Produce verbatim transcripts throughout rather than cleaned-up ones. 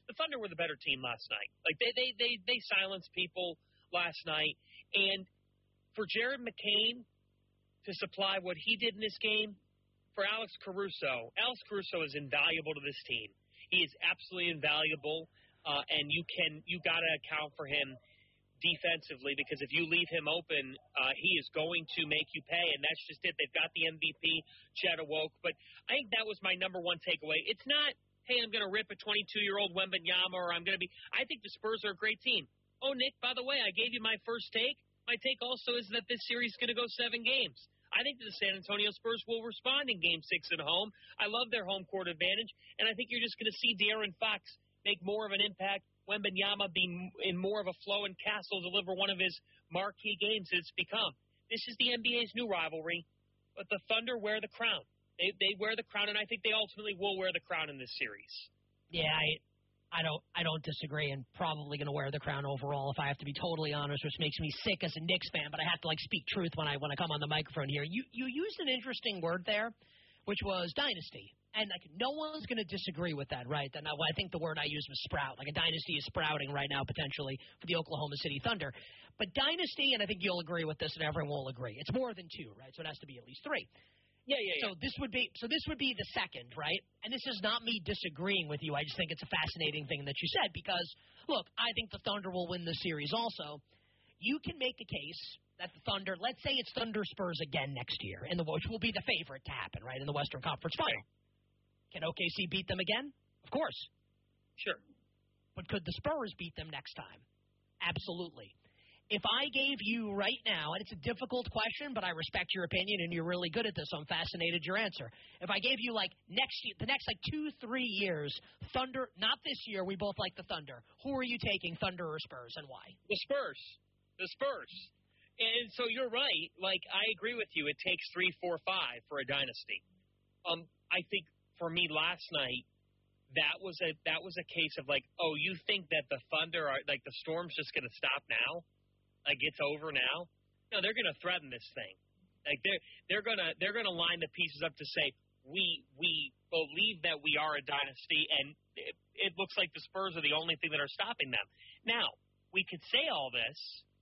the Thunder were the better team last night. Like they they they they silenced people last night, and for Jared McCain to supply what he did in this game, for Alex Caruso, Alex Caruso is invaluable to this team. He is absolutely invaluable, uh, and you can you got to account for him defensively, because if you leave him open, uh, he is going to make you pay, and that's just it. They've got the M V P, Chet awoke, but I think that was my number one takeaway. It's not, hey, I'm going to rip a twenty-two-year-old Wembanyama, or I'm going to be – I think the Spurs are a great team. Oh, Nick, by the way, I gave you my first take. My take also is that this series is going to go seven games. I think that the San Antonio Spurs will respond in Game six at home. I love their home court advantage, and I think you're just going to see De'Aaron Fox make more of an impact, Wembanyama be in more of a flow, and Castle deliver one of his marquee games it's become. This is the N B A's new rivalry, but the Thunder wear the crown. They they wear the crown, and I think they ultimately will wear the crown in this series. Yeah, I, I don't I don't disagree, and probably going to wear the crown overall if I have to be totally honest, which makes me sick as a Knicks fan, but I have to like speak truth when I when I come on the microphone here. You you used an interesting word there, which was dynasty. And like no one's going to disagree with that, right? And I, I think the word I used was sprout. Like a dynasty is sprouting right now potentially for the Oklahoma City Thunder. But dynasty, and I think you'll agree with this, and everyone will agree, it's more than two, right? So it has to be at least three. Yeah, yeah, so yeah. this would be so this would be the second, right? And this is not me disagreeing with you. I just think it's a fascinating thing that you said because, look, I think the Thunder will win the series also. You can make a case that the Thunder, let's say it's Thunder Spurs again next year, in the which will be the favorite to happen, right, in the Western Conference Final. Can O K C beat them again? Of course. Sure. But could the Spurs beat them next time? Absolutely. If I gave you right now, and it's a difficult question, but I respect your opinion, and you're really good at this, so I'm fascinated your answer. If I gave you, like, next year, the next, like, two, three years, Thunder, not this year, we both like the Thunder. Who are you taking, Thunder or Spurs, and why? The Spurs. The Spurs. And so you're right. Like, I agree with you. It takes three, four, five for a dynasty. Um, I think for me last night, that was a that was a case of like, oh, you think that the Thunder are like the Storm's just going to stop now? Like it's over now? No, they're going to threaten this thing. Like they're they're gonna they're gonna line the pieces up to say we we believe that we are a dynasty, and it, it looks like the Spurs are the only thing that are stopping them. Now we could say all this,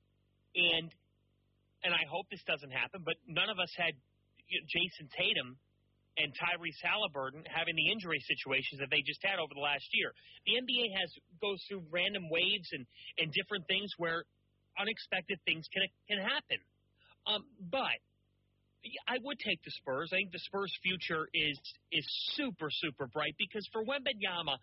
and and I hope this doesn't happen, but none of us had Jason Tatum and Tyrese Halliburton having the injury situations that they just had over the last year. The N B A has goes through random waves and, and different things where unexpected things can can happen. Um, but I would take the Spurs. I think the Spurs' future is is super, super bright because for Wembanyama,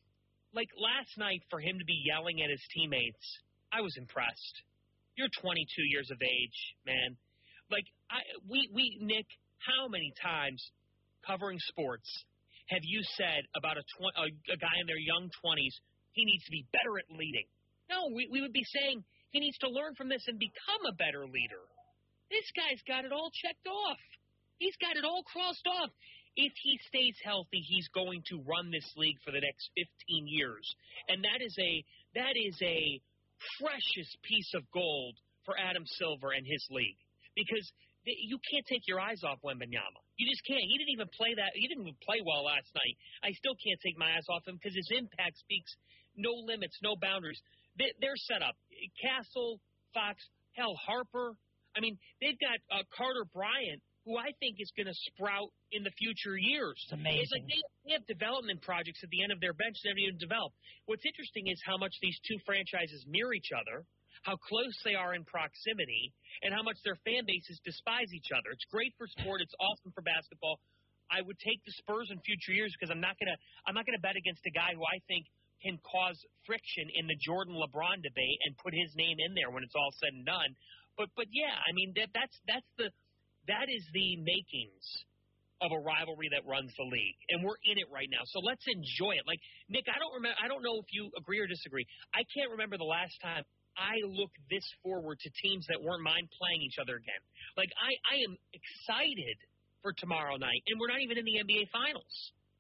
like last night for him to be yelling at his teammates, I was impressed. You're twenty-two years of age, man. Like, I, we, we, Nick, how many times covering sports have you said about a, tw- a, a guy in their young twenties, he needs to be better at leading? No, we, we would be saying he needs to learn from this and become a better leader. This guy's got it all checked off. He's got it all crossed off. If he stays healthy, he's going to run this league for the next fifteen years. And that is a that is a precious piece of gold for Adam Silver and his league. Because you can't take your eyes off Wembanyama. You just can't. He didn't even play that. He didn't even play well last night. I still can't take my eyes off him because his impact speaks no limits, no boundaries. They, they're set up. Castle, Fox, hell, Harper. I mean, they've got uh, Carter Bryant, who I think is going to sprout in the future years. It's amazing. It's like they, they have development projects at the end of their bench that haven't even developed. What's interesting is how much these two franchises mirror each other, how close they are in proximity, and how much their fan bases despise each other. It's great for sport. It's awesome for basketball. I would take the Spurs in future years because I'm not gonna I'm not gonna bet against a guy who I think can cause friction in the Jordan LeBron debate and put his name in there when it's all said and done. But but yeah, I mean that that's that's the that is the makings of a rivalry that runs the league, and we're in it right now. So let's enjoy it. Like Nick, I don't remember. I don't know if you agree or disagree. I can't remember the last time I look this forward to teams that weren't mind playing each other again. Like, I, I am excited for tomorrow night, and we're not even in the N B A Finals.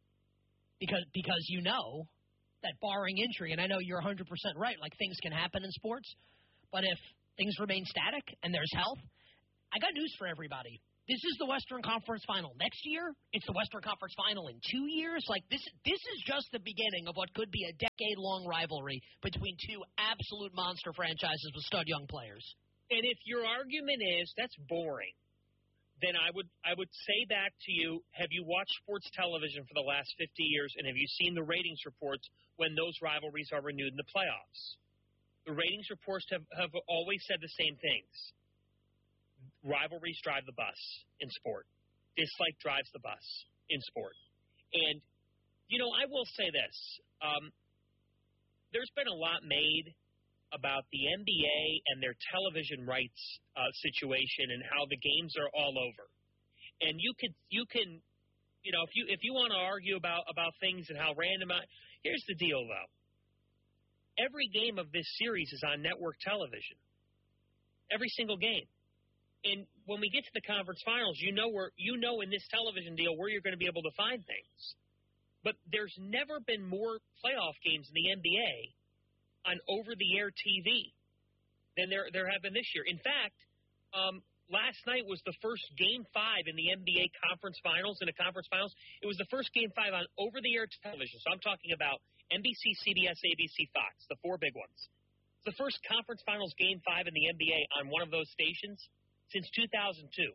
Because because you know that barring injury, and I know you're one hundred percent right, like things can happen in sports, but if things remain static and there's health, I got news for everybody. this is the Western Conference Final next year. It's the Western Conference Final in two years. Like, this this is just the beginning of what could be a decade-long rivalry between two absolute monster franchises with stud young players. And if your argument is that's boring, then I would I would say back to you, have you watched sports television for the last fifty years, and have you seen the ratings reports when those rivalries are renewed in the playoffs? The ratings reports have, have always said the same things. Rivalries drive the bus in sport. Dislike drives the bus in sport. And, you know, I will say this. Um, there's been a lot made about the N B A and their television rights uh, situation and how the games are all over. And you could, you can, you know, if you if you want to argue about, about things and how random, I, here's the deal, though. Every game of this series is on network television. Every single game. And when we get to the conference finals, you know where you know in this television deal where you're going to be able to find things. But there's never been more playoff games in the N B A on over-the-air T V than there there have been this year. In fact, um, last night was the first Game Five in the N B A Conference Finals. In the Conference Finals, it was the first Game Five on over-the-air television. So I'm talking about N B C, C B S, A B C, Fox, the four big ones. It's the first Conference Finals Game Five in the N B A on one of those stations since two thousand two.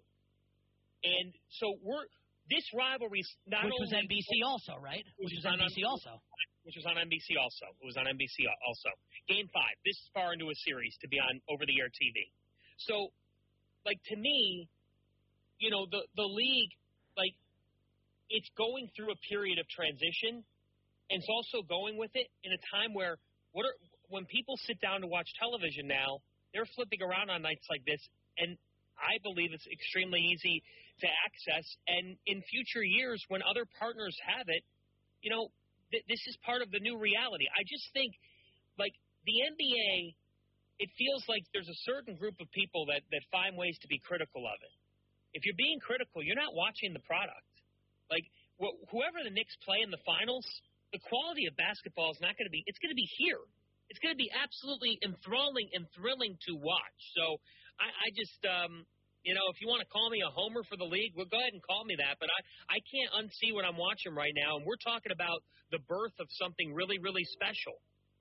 And so we're this rivalry's not which only was N B C also, right? Which, which was on N B C also. Which was on N B C also. It was on N B C also. Game Five. This is far into a series to be on over-the-air T V. So, like to me, you know, the the league, like, it's going through a period of transition. And it's also going with it in a time where what are when people sit down to watch television now, they're flipping around on nights like this, and I believe it's extremely easy to access. And in future years, when other partners have it, you know, th- this is part of the new reality. I just think, like, the N B A, it feels like there's a certain group of people that, that find ways to be critical of it. If you're being critical, you're not watching the product. Like, wh- whoever the Knicks play in the finals, the quality of basketball is not going to be – it's going to be here. It's going to be absolutely enthralling and thrilling to watch. So I, I just um, – you know, if you want to call me a homer for the league, well, go ahead and call me that. But I, I can't unsee what I'm watching right now, and we're talking about the birth of something really, really special.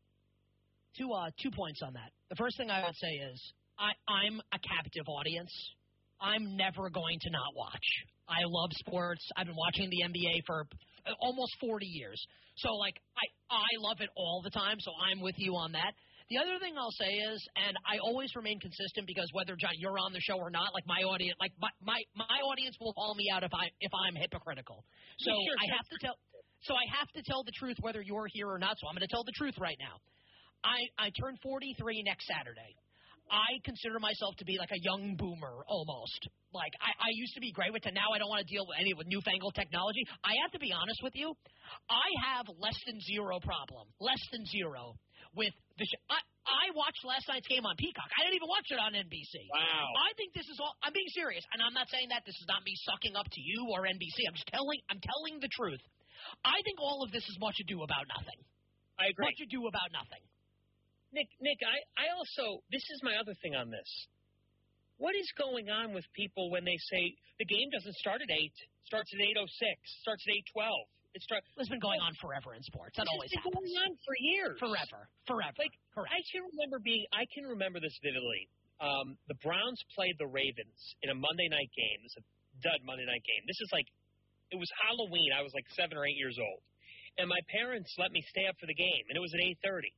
Two, uh, two points on that. The first thing I would say is I, I'm a captive audience. I'm never going to not watch. I love sports. I've been watching the N B A for almost forty years. So, like, I, I love it all the time, so I'm with you on that. The other thing I'll say is, and I always remain consistent because whether, John, you're on the show or not, like my audience, like my, my, my audience will call me out if I if I'm hypocritical. So sure, I have to tell so I have to tell the truth whether you're here or not. So I'm going to tell the truth right now. I, I turn forty-three next Saturday. I consider myself to be like a young boomer almost. Like, I, I used to be great with it. Now I don't want to deal with any with newfangled technology. I have to be honest with you. I have less than zero problem, less than zero with the sh- I, I watched last night's game on Peacock. I didn't even watch it on N B C. Wow. I think this is all – I'm being serious, and I'm not saying that. This is not me sucking up to you or N B C. I'm just telling – I'm telling the truth. I think all of this is much ado about nothing. I agree. Much ado about nothing. Nick, Nick, I, I also – this is my other thing on this. What is going on with people when they say the game doesn't start at eight, starts at eight oh six, starts at eight twelve? It start, it's been going on forever in sports. That always happens. It's been going on for years. Forever. Forever. Like, Correct. I can remember being – I can remember this vividly. Um, the Browns played the Ravens in a Monday night game. It was a dud Monday night game. This is like – it was Halloween. I was like seven or eight years old. And my parents let me stay up for the game, and it was at eight thirty.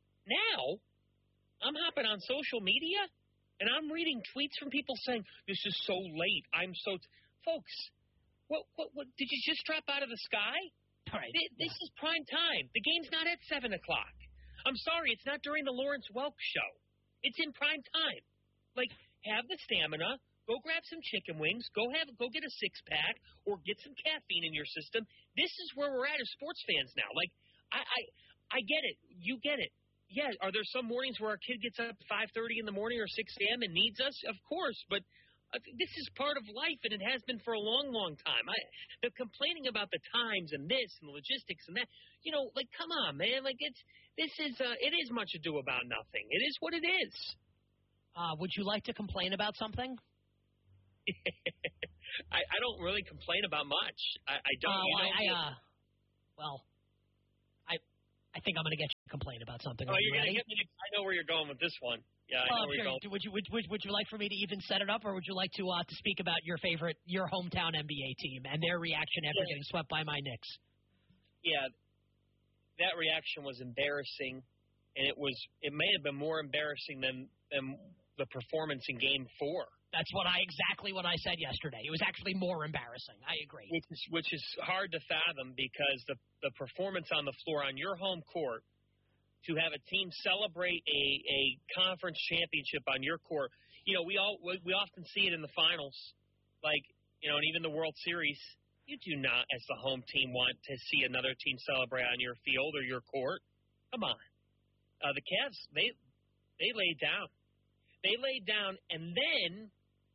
Now, I'm hopping on social media, and I'm reading tweets from people saying, this is so late. I'm so t-. – folks, what, what, what, did you just drop out of the sky? Right. This yeah. is prime time. The game's not at seven o'clock. I'm sorry, it's not during the Lawrence Welk show. It's in prime time. Like, have the stamina. Go grab some chicken wings. Go have, go get a six-pack or get some caffeine in your system. This is where we're at as sports fans now. Like, I, I, I get it. You get it. Yeah, are there some mornings where our kid gets up at five thirty in the morning or six a.m. and needs us? Of course, but uh, this is part of life, and it has been for a long, long time. I, the complaining about the times and this and the logistics and that, you know, like, come on, man. Like, it's this is uh, it is much ado about nothing. It is what it is. Uh, would you like to complain about something? I, I don't really complain about much. I, I don't. Uh, you know, I, I uh, well, I I think I'm going to get you to complain about something. Oh, Are you're you going to ready? get me. To, I know where you're going with this one. Yeah, I Oh, know where sure. you're going. Would you would, would, would you like for me to even set it up, or would you like to uh, to speak about your favorite, your hometown N B A team and their reaction after Yeah. getting swept by my Knicks? Yeah, that reaction was embarrassing, and it was. It may have been more embarrassing than than the performance in Game Four. That's what I exactly what I said yesterday. It was actually more embarrassing. I agree. Which is which is hard to fathom because the the performance on the floor on your home court, to have a team celebrate a, a conference championship on your court, you know, we all we, we often see it in the finals, like, you know, and even the World Series. You do not, as the home team, want to see another team celebrate on your field or your court. Come on, uh, the Cavs they they laid down, they laid down, and then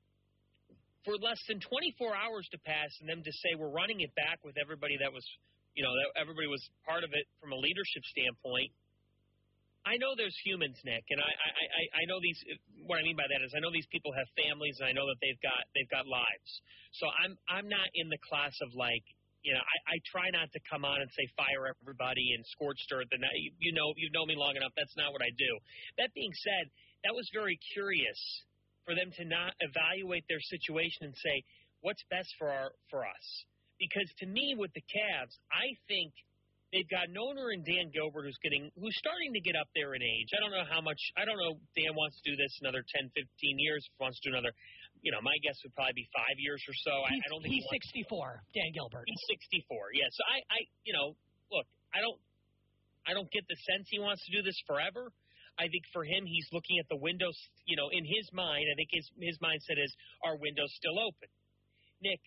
for less than twenty-four hours to pass, and them to say we're running it back with everybody that was, you know, that everybody was part of it from a leadership standpoint. I know there's humans, Nick, and I, I, I, I know these. What I mean by that is I know these people have families, and I know that they've got they've got lives. So I'm I'm not in the class of like, you know, I, I try not to come on and say fire everybody and scorched earth. And you, you know, you know me long enough. That's not what I do. That being said, that was very curious for them to not evaluate their situation and say what's best for our for us. Because to me, with the Cavs, I think they've got an owner in Dan Gilbert who's getting who's starting to get up there in age. I don't know how much. I don't know if Dan wants to do this another ten, fifteen years. If he wants to do another, you know, my guess would probably be five years or so. I, I don't think he's he sixty-four. Dan Gilbert. He's sixty-four. Yeah. So I, I, you know, look, I don't, I don't get the sense he wants to do this forever. I think for him, he's looking at the windows. You know, in his mind, I think his his mindset is our window's still open. Nick,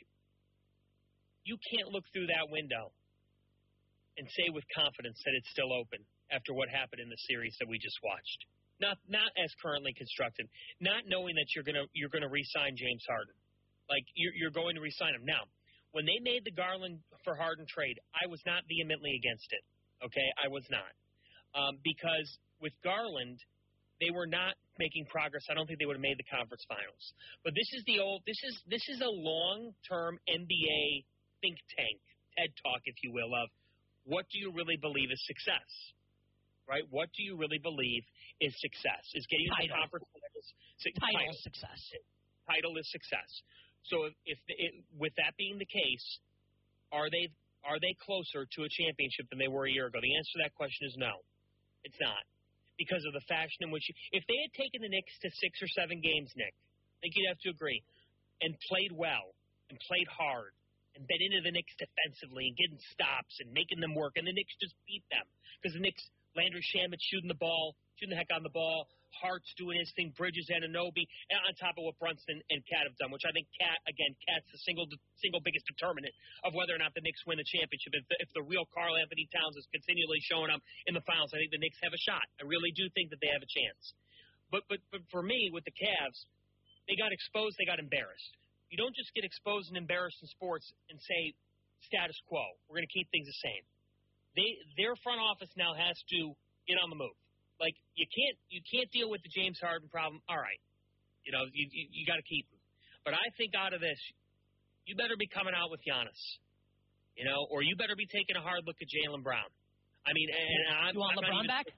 you can't look through that window and say with confidence that it's still open after what happened in the series that we just watched. Not not as currently constructed. Not knowing that you're gonna you're gonna re-sign James Harden, like you're you're going to re-sign him. Now, when they made the Garland for Harden trade, I was not vehemently against it. Okay, I was not, um, because with Garland, they were not making progress. I don't think they would have made the conference finals. But this is the old. This is this is a long-term N B A think tank, TED Talk, if you will, of what do you really believe is success, right? What do you really believe is success? Is getting to the conference finals. Title, title success. Title is success. So if, if it, with that being the case, are they are they closer to a championship than they were a year ago? The answer to that question is no. It's not. Because of the fashion in which you, if they had taken the Knicks to six or seven games, Nick, I think you'd have to agree, and played well and played hard and been into the Knicks defensively and getting stops and making them work, and the Knicks just beat them because the Knicks, Landry Shamet shooting the ball, shooting the heck on the ball, Hart's doing his thing, Bridges, Anunoby, and on top of what Brunson and Cat have done, which I think Cat, again, Cat's the single single biggest determinant of whether or not the Knicks win the championship. If the, if the real Karl Anthony Towns is continually showing up in the finals, I think the Knicks have a shot. I really do think that they have a chance. But but but for me, with the Cavs, they got exposed, they got embarrassed. You don't just get exposed and embarrassed in sports and say status quo. We're going to keep things the same. They their front office now has to get on the move. Like you can't you can't deal with the James Harden problem. All right, you know you you, you got to keep him. But I think out of this, you better be coming out with Giannis, you know, or you better be taking a hard look at Jaylen Brown. I mean, and I'm, you want I'm LeBron even, back?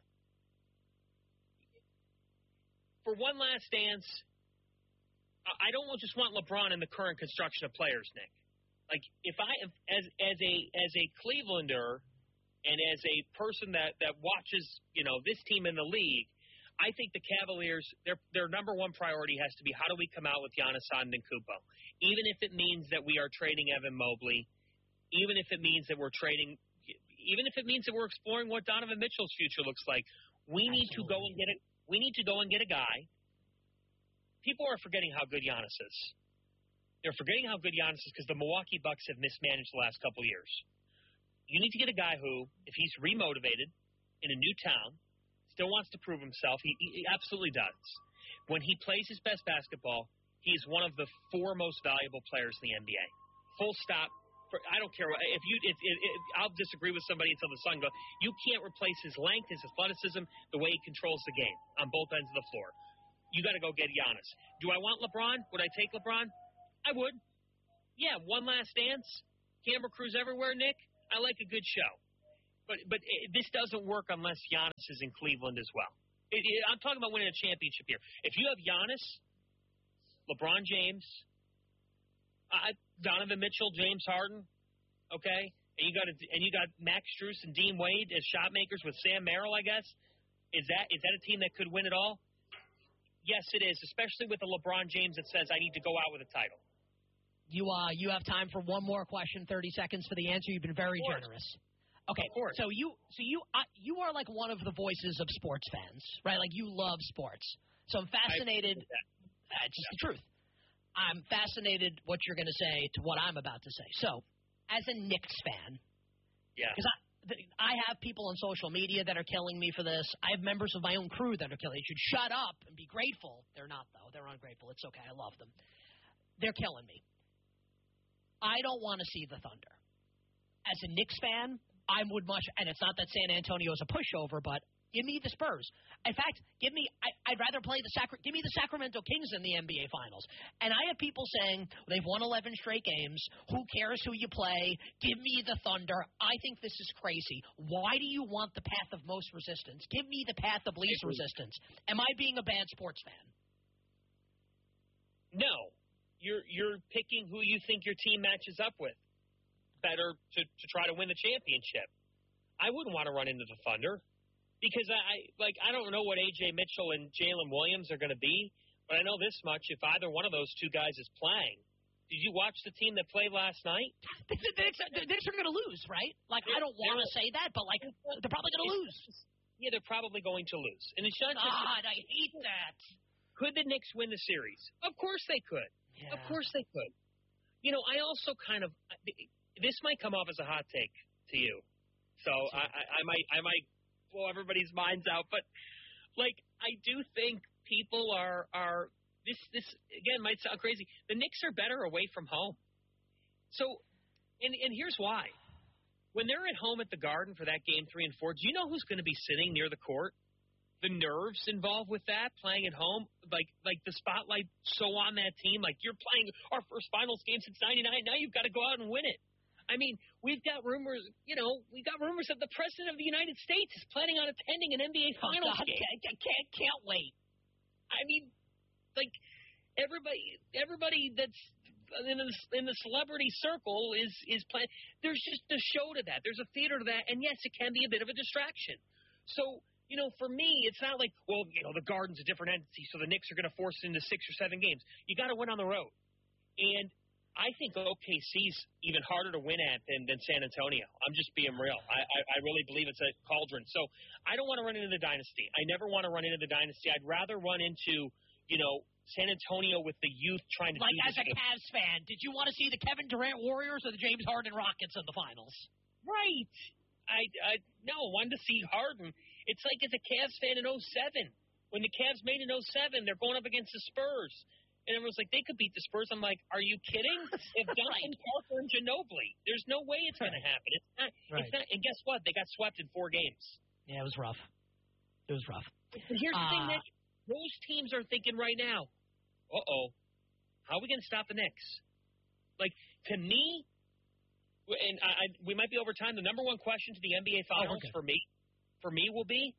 For one last dance, I don't just want LeBron in the current construction of players, Nick. Like if I as as a as a Clevelander. And as a person that, that watches, you know, this team in the league, I think the Cavaliers, their their number one priority has to be how do we come out with Giannis Antetokounmpo, even if it means that we are trading Evan Mobley, even if it means that we're trading, even if it means that we're exploring what Donovan Mitchell's future looks like. We need Absolutely. to go and get it. We need to go and get a guy. People are forgetting how good Giannis is. They're forgetting how good Giannis is because the Milwaukee Bucks have mismanaged the last couple of years. You need to get a guy who, if he's remotivated in a new town, still wants to prove himself. He, he absolutely does. When he plays his best basketball, he is one of the four most valuable players in the N B A. Full stop. For, I don't care if you. If, if, if, I'll disagree with somebody until the sun goes. You can't replace his length, his athleticism, the way he controls the game on both ends of the floor. You got to go get Giannis. Do I want LeBron? Would I take LeBron? I would. Yeah, one last dance, camera crews everywhere, Nick. I like a good show. But but it, this doesn't work unless Giannis is in Cleveland as well. It, it, I'm talking about winning a championship here. If you have Giannis, LeBron James, uh, Donovan Mitchell, James Harden, okay, and you got a, and you got Max Strus and Dean Wade as shot makers with Sam Merrill, I guess. Is that is that a team that could win it all? Yes, it is, especially with a LeBron James that says I need to go out with a title. You uh you have time for one more question, thirty seconds for the answer. You've been very generous. Okay, so you so you uh, you are like one of the voices of sports fans, right? Like you love sports. So I'm fascinated. Uh, it's just yeah. the truth. I'm fascinated what you're going to say to what I'm about to say. So, as a Knicks fan, yeah, because I, I have people on social media that are killing me for this. I have members of my own crew that are killing. They should shut up and be grateful. They're not though. They're ungrateful. It's okay. I love them. They're killing me. I don't want to see the Thunder. As a Knicks fan, I would much, and it's not that San Antonio is a pushover, but give me the Spurs. In fact, give me, I, I'd rather play the Sacra, give me the Sacramento Kings in the N B A Finals. And I have people saying they've won eleven straight games. Who cares who you play? Give me the Thunder. I think this is crazy. Why do you want the path of most resistance? Give me the path of least resistance. Am I being a bad sports fan? No. You're you're picking who you think your team matches up with better to, to try to win the championship. I wouldn't want to run into the Thunder because I, I like I don't know what A J Mitchell and Jalen Williams are going to be, but I know this much: if either one of those two guys is playing, did you watch the team that played last night? The Knicks are going to lose, right? Like I don't want to say that, but like they're probably going to lose. Yeah, they're probably going to lose, and it's not. God, I hate that. Could the Knicks win the series? Of course they could. Yeah. Of course they could. You know, I also kind of. This might come off as a hot take to you, so I, I, I might I might blow everybody's minds out. But like, I do think people are are this this again might sound crazy. The Knicks are better away from home. So, and and here's why: when they're at home at the Garden for that game three and four, do you know who's going to be sitting near the court? The nerves involved with that, playing at home, like like the spotlight so on that team, like you're playing our first finals game since ninety-nine. Now you've got to go out and win it. I mean, we've got rumors, you know, we've got rumors that the President of the United States is planning on attending an N B A Finals oh, game. I can't, can't wait. I mean, like, everybody everybody that's in the, in the celebrity circle is, is playing. There's just a show to that. There's a theater to that. And, yes, it can be a bit of a distraction. So, you know, for me, it's not like, well, you know, the Garden's a different entity, so the Knicks are going to force it into six or seven games. You got to win on the road. And I think O K C's even harder to win at than, than San Antonio. I'm just being real. I, I, I really believe it's a cauldron. So I don't want to run into the dynasty. I never want to run into the dynasty. I'd rather run into, you know, San Antonio with the youth trying to like do as a Cavs fan, did you want to see the Kevin Durant Warriors or the James Harden Rockets in the finals? Right. I, I no, I wanted to see Harden. It's like as a Cavs fan in oh seven. When the Cavs made in oh seven, they're going up against the Spurs. And everyone's like, they could beat the Spurs. I'm like, are you kidding? If Duncan, right. Parker, and Ginobili, there's no way it's going to happen. It's not. Right. It's not. And guess what? They got swept in four games. Yeah, it was rough. It was rough. And here's the uh, thing, Nick. Those teams are thinking right now, uh-oh, how are we going to stop the Knicks? Like, to me, and I, I, we might be over time, the number one question to the N B A Finals oh, okay. for me, for me will be,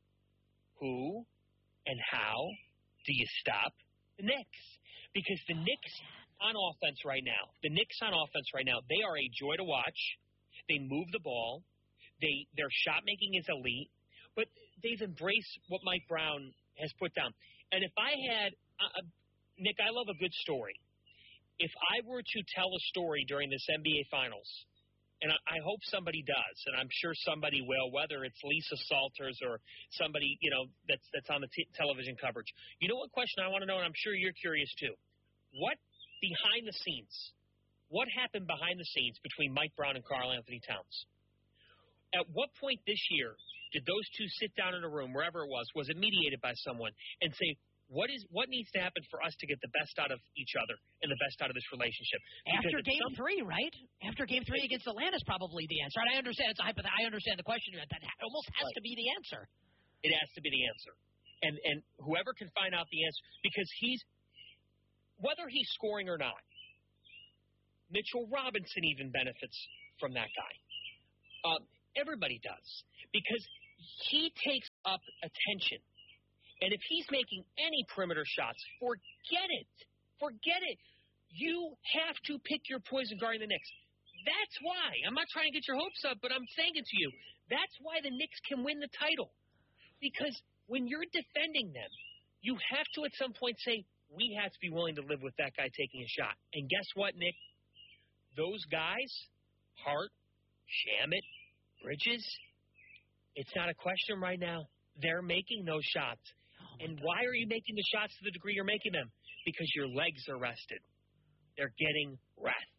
who and how do you stop the Knicks? Because the Knicks on offense right now, the Knicks on offense right now, they are a joy to watch. They move the ball. They Their shot making is elite, but they've embraced what Mike Brown has put down. And if I had, uh, Nick, I love a good story. If I were to tell a story during this N B A Finals, and I, I hope somebody does, and I'm sure somebody will, whether it's Lisa Salters or somebody, you know, that's that's on the t- television coverage. You know what question I want to know, and I'm sure you're curious too. What behind the scenes, what happened behind the scenes between Mike Brown and Karl Anthony Towns? At what point this year did those two sit down in a room, wherever it was, was it mediated by someone, and say, What is what needs to happen for us to get the best out of each other and the best out of this relationship? Because After game some, three, right? After game three against Atlanta is probably the answer. And I understand it's a hypothetical. I understand the question. That almost has right. to be the answer. It has to be the answer. And and whoever can find out the answer, because he's, whether he's scoring or not, Mitchell Robinson even benefits from that guy. Um, everybody does because he takes up attention. And if he's making any perimeter shots, forget it. Forget it. You have to pick your poison guarding the Knicks. That's why. I'm not trying to get your hopes up, but I'm saying it to you. That's why the Knicks can win the title. Because when you're defending them, you have to at some point say, we have to be willing to live with that guy taking a shot. And guess what, Nick? Those guys, Hart, Shamet, Bridges, it's not a question right now. They're making those shots. Oh and why are you making the shots to the degree you're making them? Because your legs are rested. They're getting rest.